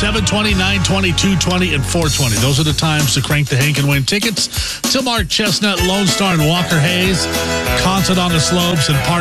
7:20, 9:20, 2:20, and 4:20. Those are the times to crank the Hank and win tickets to Mark Chestnut, Lone Star, and Walker Hayes. Concert on the Slopes and Park